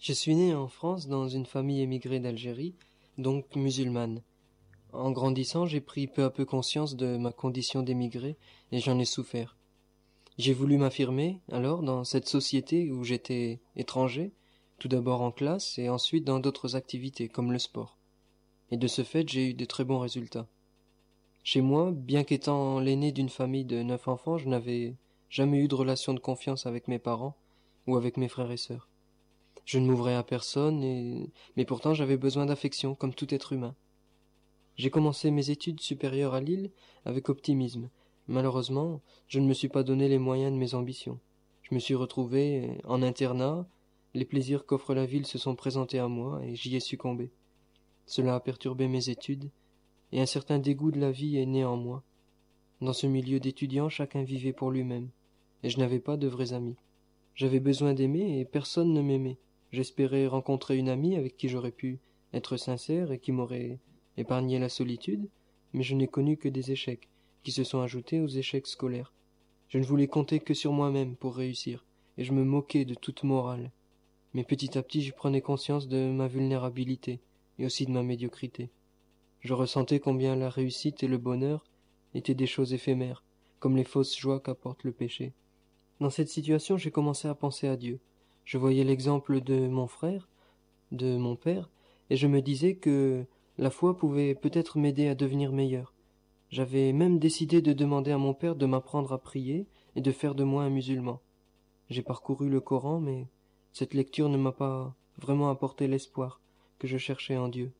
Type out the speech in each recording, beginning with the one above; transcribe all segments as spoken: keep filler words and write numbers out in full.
Je suis né en France dans une famille émigrée d'Algérie, donc musulmane. En grandissant, j'ai pris peu à peu conscience de ma condition d'émigré et j'en ai souffert. J'ai voulu m'affirmer, alors, dans cette société où j'étais étranger, tout d'abord en classe et ensuite dans d'autres activités comme le sport. Et de ce fait, j'ai eu de très bons résultats. Chez moi, bien qu'étant l'aîné d'une famille de neuf enfants, je n'avais jamais eu de relation de confiance avec mes parents ou avec mes frères et sœurs. Je ne m'ouvrais à personne, et... mais pourtant j'avais besoin d'affection, comme tout être humain. J'ai commencé mes études supérieures à Lille avec optimisme. Malheureusement, je ne me suis pas donné les moyens de mes ambitions. Je me suis retrouvé en internat, les plaisirs qu'offre la ville se sont présentés à moi, et j'y ai succombé. Cela a perturbé mes études, et un certain dégoût de la vie est né en moi. Dans ce milieu d'étudiants, chacun vivait pour lui-même, et je n'avais pas de vrais amis. J'avais besoin d'aimer, et personne ne m'aimait. J'espérais rencontrer une amie avec qui j'aurais pu être sincère et qui m'aurait épargné la solitude, mais je n'ai connu que des échecs, qui se sont ajoutés aux échecs scolaires. Je ne voulais compter que sur moi-même pour réussir, et je me moquais de toute morale. Mais petit à petit, je prenais conscience de ma vulnérabilité, et aussi de ma médiocrité. Je ressentais combien la réussite et le bonheur étaient des choses éphémères, comme les fausses joies qu'apporte le péché. Dans cette situation, j'ai commencé à penser à Dieu. Je voyais l'exemple de mon frère, de mon père, et je me disais que la foi pouvait peut-être m'aider à devenir meilleur. J'avais même décidé de demander à mon père de m'apprendre à prier et de faire de moi un musulman. J'ai parcouru le Coran, mais cette lecture ne m'a pas vraiment apporté l'espoir que je cherchais en Dieu.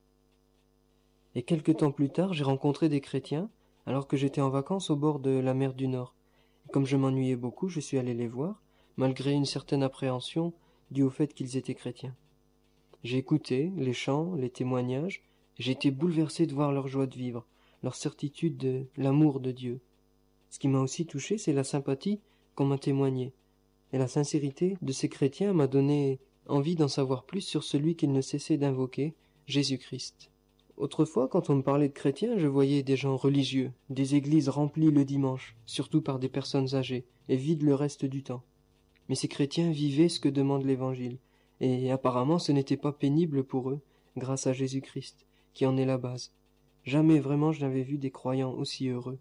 Et quelque temps plus tard, j'ai rencontré des chrétiens, alors que j'étais en vacances au bord de la mer du Nord. Et comme je m'ennuyais beaucoup, je suis allé les voir, malgré une certaine appréhension due au fait qu'ils étaient chrétiens. J'ai écouté les chants, les témoignages, et j'ai été bouleversé de voir leur joie de vivre, leur certitude de l'amour de Dieu. Ce qui m'a aussi touché, c'est la sympathie qu'on m'a témoignée. Et la sincérité de ces chrétiens m'a donné envie d'en savoir plus sur celui qu'ils ne cessaient d'invoquer, Jésus-Christ. Autrefois, quand on me parlait de chrétiens, je voyais des gens religieux, des églises remplies le dimanche, surtout par des personnes âgées, et vides le reste du temps. Mais ces chrétiens vivaient ce que demande l'Évangile, et apparemment ce n'était pas pénible pour eux, grâce à Jésus-Christ, qui en est la base. Jamais vraiment je n'avais vu des croyants aussi heureux.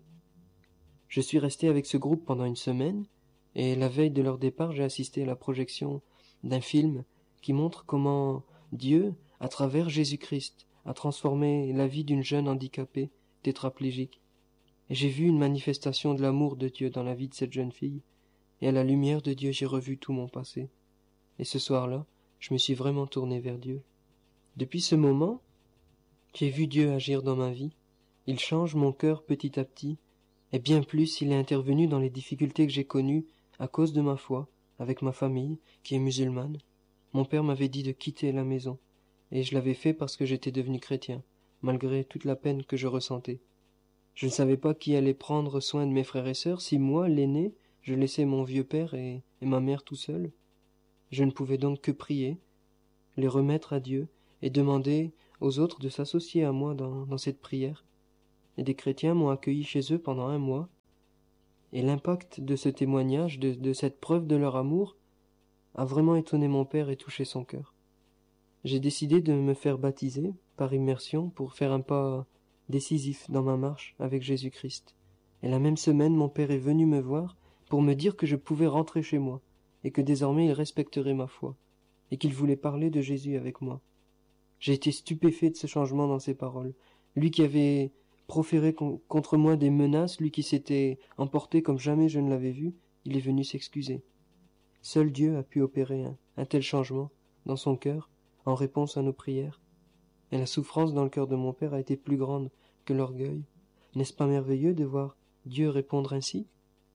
Je suis resté avec ce groupe pendant une semaine, et la veille de leur départ, j'ai assisté à la projection d'un film qui montre comment Dieu, à travers Jésus-Christ, a transformé la vie d'une jeune handicapée, tétraplégique. Et j'ai vu une manifestation de l'amour de Dieu dans la vie de cette jeune fille, et à la lumière de Dieu, j'ai revu tout mon passé. Et ce soir-là, je me suis vraiment tourné vers Dieu. Depuis ce moment, j'ai vu Dieu agir dans ma vie. Il change mon cœur petit à petit, et bien plus il est intervenu dans les difficultés que j'ai connues à cause de ma foi, avec ma famille, qui est musulmane. Mon père m'avait dit de quitter la maison, et je l'avais fait parce que j'étais devenu chrétien, malgré toute la peine que je ressentais. Je ne savais pas qui allait prendre soin de mes frères et sœurs si moi, l'aîné, je laissais mon vieux père et, et ma mère tout seuls. Je ne pouvais donc que prier, les remettre à Dieu, et demander aux autres de s'associer à moi dans, dans cette prière. Et des chrétiens m'ont accueilli chez eux pendant un mois, et l'impact de ce témoignage, de, de cette preuve de leur amour, a vraiment étonné mon père et touché son cœur. J'ai décidé de me faire baptiser par immersion pour faire un pas décisif dans ma marche avec Jésus-Christ. Et la même semaine, mon père est venu me voir pour me dire que je pouvais rentrer chez moi, et que désormais il respecterait ma foi, et qu'il voulait parler de Jésus avec moi. J'ai été stupéfait de ce changement dans ses paroles. Lui qui avait proféré con- contre moi des menaces, lui qui s'était emporté comme jamais je ne l'avais vu, il est venu s'excuser. Seul Dieu a pu opérer un, un tel changement dans son cœur, en réponse à nos prières. Et la souffrance dans le cœur de mon père a été plus grande que l'orgueil. N'est-ce pas merveilleux de voir Dieu répondre ainsi?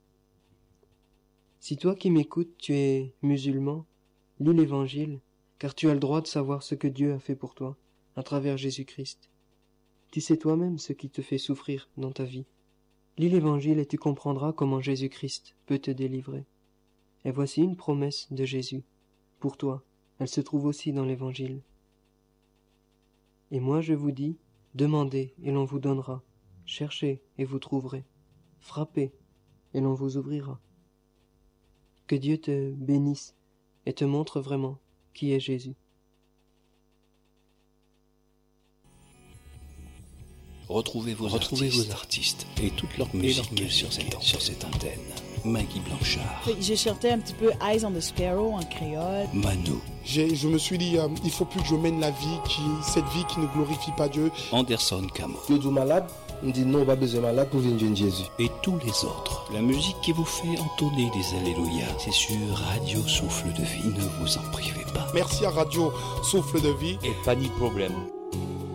Si toi qui m'écoutes, tu es musulman, lis l'Évangile, car tu as le droit de savoir ce que Dieu a fait pour toi, à travers Jésus-Christ. Tu sais toi-même ce qui te fait souffrir dans ta vie. Lis l'Évangile et tu comprendras comment Jésus-Christ peut te délivrer. Et voici une promesse de Jésus. Pour toi, elle se trouve aussi dans l'Évangile. Et moi je vous dis, demandez et l'on vous donnera, cherchez et vous trouverez, frappez et l'on vous ouvrira. Que Dieu te bénisse et te montre vraiment qui est Jésus. Retrouvez vos, Retrouvez artistes. vos artistes et toute leur musique, leur musique sur, cette, sur cette antenne. Maggie Blanchard. J'ai chanté un petit peu Eyes on the Sparrow en créole. Mano. J'ai, je me suis dit, euh, il faut plus que je mène la vie, qui, cette vie qui ne glorifie pas Dieu. Anderson Camo. Je suis malade, on me dit non, pas besoin de malade pour venir de Jésus. Et tous les autres. La musique qui vous fait entonner des Alléluia, c'est sur Radio Souffle de Vie. Ne vous en privez pas. Merci à Radio Souffle de Vie. Et pas ni problème.